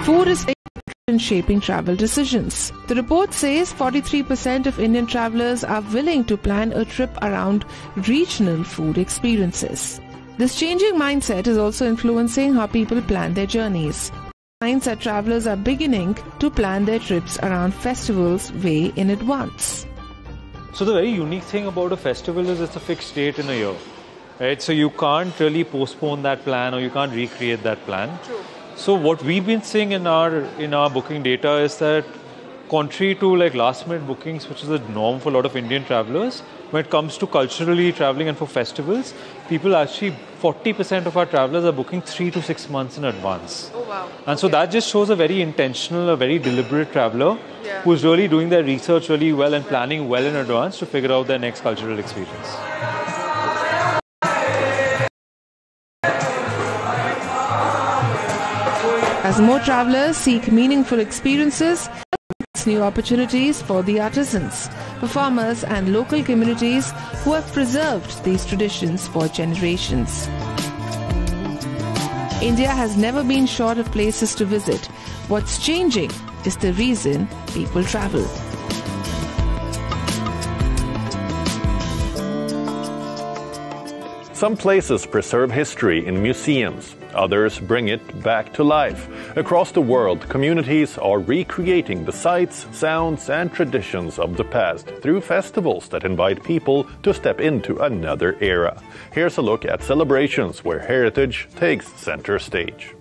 food is in shaping travel decisions. The report says 43% of Indian travelers are willing to plan a trip around regional food experiences. This changing mindset is also influencing how people plan their journeys. Signs that travelers are beginning to plan their trips around festivals way in advance. So the very unique thing about a festival is it's a fixed date in a year, right? So you can't really postpone that plan or you can't recreate that plan. True. So what we've been seeing in our booking data is that contrary to like last minute bookings, which is a norm for a lot of Indian travelers, when it comes to culturally traveling and for festivals, people actually 40% of our travelers are booking 3 to 6 months in advance. Oh wow. And so that just shows a very intentional, a very deliberate traveler who's really doing their research really well and planning well in advance to figure out their next cultural experience. As more travelers seek meaningful experiences, new opportunities for the artisans, performers and local communities who have preserved these traditions for generations. India has never been short of places to visit. What's changing is the reason people travel. Some places preserve history in museums. Others bring it back to life. Across the world, communities are recreating the sights, sounds, and traditions of the past through festivals that invite people to step into another era. Here's a look at celebrations where heritage takes center stage.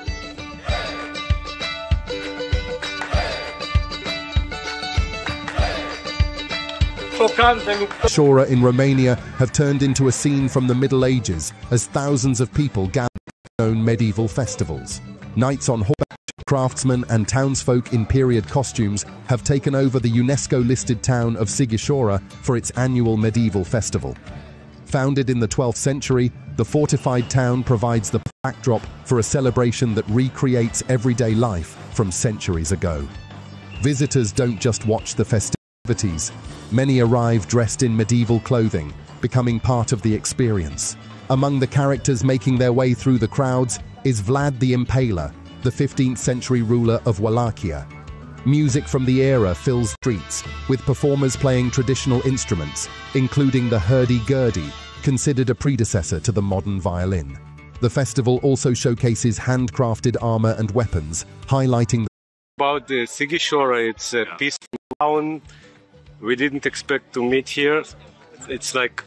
Sighișoara in Romania have turned into a scene from the Middle Ages as thousands of people gather at known medieval festivals. Knights on horseback, craftsmen and townsfolk in period costumes have taken over the UNESCO-listed town of Sighișoara for its annual medieval festival. Founded in the 12th century, the fortified town provides the backdrop for a celebration that recreates everyday life from centuries ago. Visitors don't just watch the festivities. Many arrive dressed in medieval clothing, becoming part of the experience. Among the characters making their way through the crowds is Vlad the Impaler, the 15th century ruler of Wallachia. Music from the era fills streets, with performers playing traditional instruments, including the hurdy-gurdy, considered a predecessor to the modern violin. The festival also showcases handcrafted armor and weapons, highlighting about the Sighișoara. It's a peaceful town. We didn't expect to meet here. It's like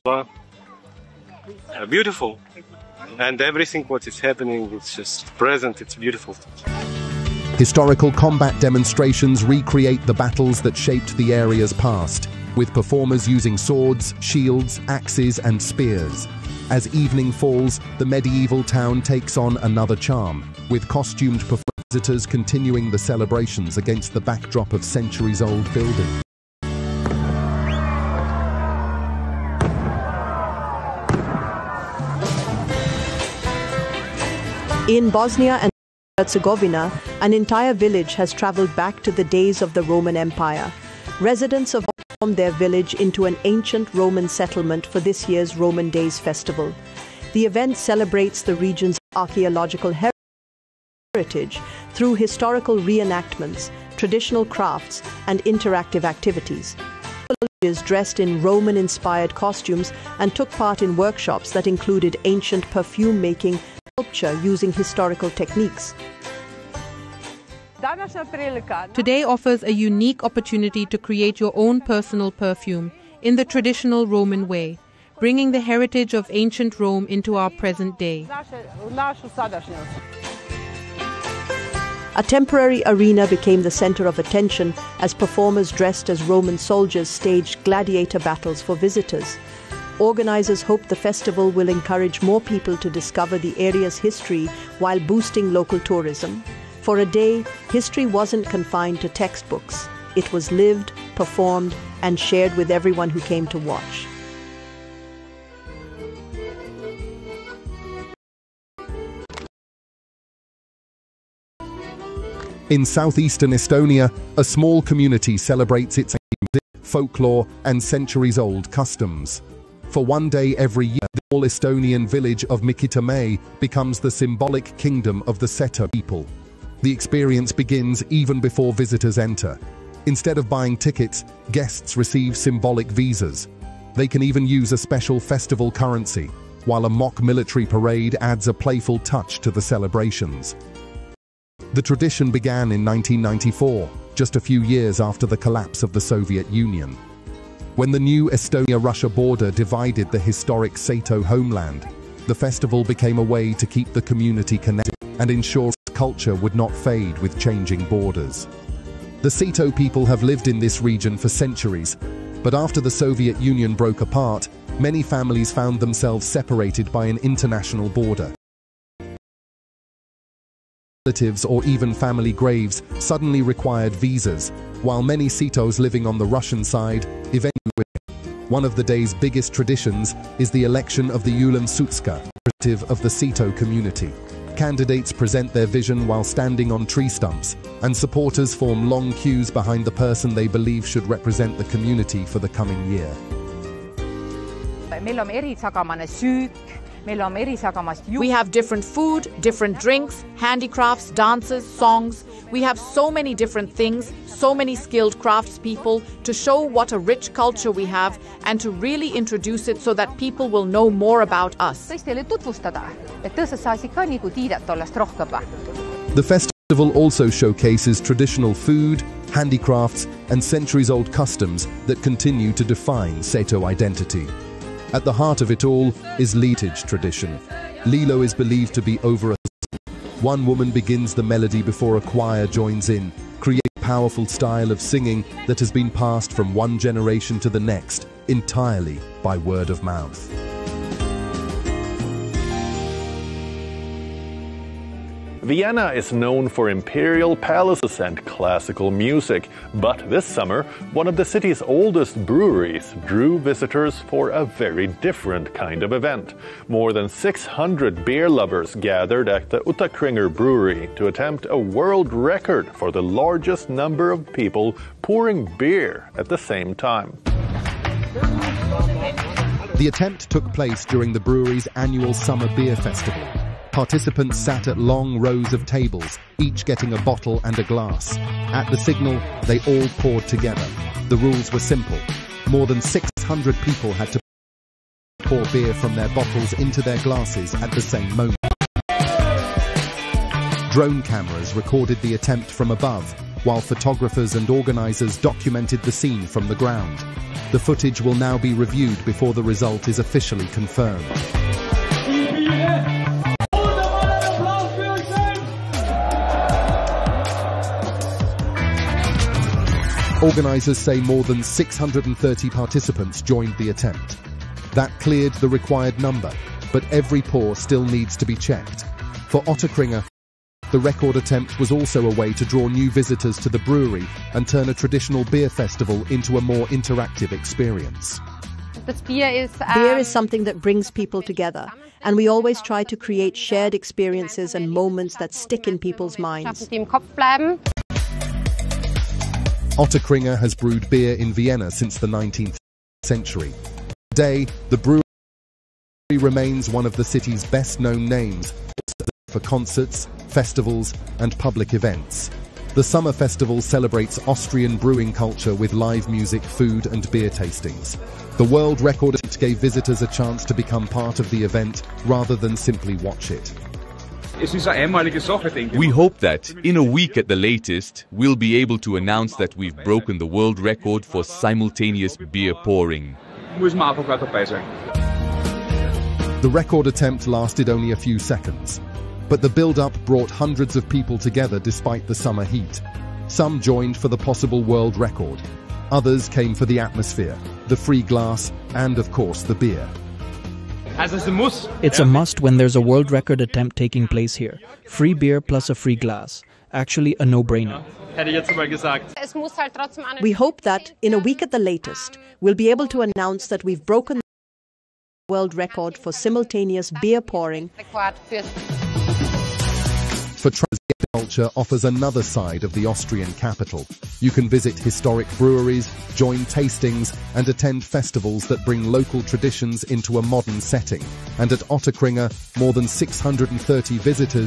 beautiful, and everything what is happening, it's just present. It's beautiful. Historical combat demonstrations recreate the battles that shaped the area's past, with performers using swords, shields, axes, and spears. As evening falls, the medieval town takes on another charm, with costumed visitors continuing the celebrations against the backdrop of centuries-old buildings. In Bosnia and Herzegovina, an entire village has traveled back to the days of the Roman Empire. Residents have transformed their village into an ancient Roman settlement for this year's Roman Days festival. The event celebrates the region's archaeological heritage through historical reenactments, traditional crafts, and interactive activities. Villagers dressed in Roman-inspired costumes and took part in workshops that included ancient perfume making, sculpture using historical techniques. Today offers a unique opportunity to create your own personal perfume in the traditional Roman way, bringing the heritage of ancient Rome into our present day. A temporary arena became the center of attention as performers dressed as Roman soldiers staged gladiator battles for visitors. Organizers hope the festival will encourage more people to discover the area's history while boosting local tourism. For a day, history wasn't confined to textbooks. It was lived, performed, and shared with everyone who came to watch. In southeastern Estonia, a small community celebrates its folklore and centuries-old customs. For one day every year, the all-Estonian village of Mikitamäe becomes the symbolic kingdom of the Seto people. The experience begins even before visitors enter. Instead of buying tickets, guests receive symbolic visas. They can even use a special festival currency, while a mock military parade adds a playful touch to the celebrations. The tradition began in 1994, just a few years after the collapse of the Soviet Union. When the new Estonia-Russia border divided the historic Seto homeland, the festival became a way to keep the community connected and ensure culture would not fade with changing borders. The Seto people have lived in this region for centuries, but after the Soviet Union broke apart, many families found themselves separated by an international border. Relatives or even family graves suddenly required visas, while many Setos living on the Russian side eventually. One of the day's biggest traditions is the election of the Ulam Sutska, representative of the Seto community. Candidates present their vision while standing on tree stumps, and supporters form long queues behind the person they believe should represent the community for the coming year. We have different food, different drinks, handicrafts, dances, songs. We have so many different things, so many skilled craftspeople to show what a rich culture we have and to really introduce it so that people will know more about us. The festival also showcases traditional food, handicrafts, and centuries-old customs that continue to define Seto identity. At the heart of it all is litage tradition. Lilo is believed to be over a... One woman begins the melody before a choir joins in, creating a powerful style of singing that has been passed from one generation to the next, entirely by word of mouth. Vienna is known for imperial palaces and classical music, but this summer, one of the city's oldest breweries drew visitors for a very different kind of event. More than 600 beer lovers gathered at the Ottakringer Brewery to attempt a world record for the largest number of people pouring beer at the same time. The attempt took place during the brewery's annual Summer Beer Festival. Participants sat at long rows of tables, each getting a bottle and a glass. At the signal, they all poured together. The rules were simple. More than 600 people had to pour beer from their bottles into their glasses at the same moment. Drone cameras recorded the attempt from above, while photographers and organizers documented the scene from the ground. The footage will now be reviewed before the result is officially confirmed. Organizers say more than 630 participants joined the attempt. That cleared the required number, but every pour still needs to be checked. For Ottakringer, the record attempt was also a way to draw new visitors to the brewery and turn a traditional beer festival into a more interactive experience. Beer is something that brings people together, and we always try to create shared experiences and moments that stick in people's minds. Ottakringer has brewed beer in Vienna since the 19th century. Today, the brewery remains one of the city's best-known names for concerts, festivals, and public events. The summer festival celebrates Austrian brewing culture with live music, food, and beer tastings. The world record gave visitors a chance to become part of the event rather than simply watch it. We hope that, in a week at the latest, we'll be able to announce that we've broken the world record for simultaneous beer pouring. The record attempt lasted only a few seconds, but the build-up brought hundreds of people together despite the summer heat. Some joined for the possible world record. Others came for the atmosphere, the free glass, and of course the beer. It's a must when there's a world record attempt taking place here. Free beer plus a free glass. Actually a no-brainer. We hope that, in a week at the latest, we'll be able to announce that we've broken the world record for simultaneous beer pouring. For culture offers another side of the Austrian capital. You can visit historic breweries, join tastings, and attend festivals that bring local traditions into a modern setting. And at Ottakringer, more than 630 visitors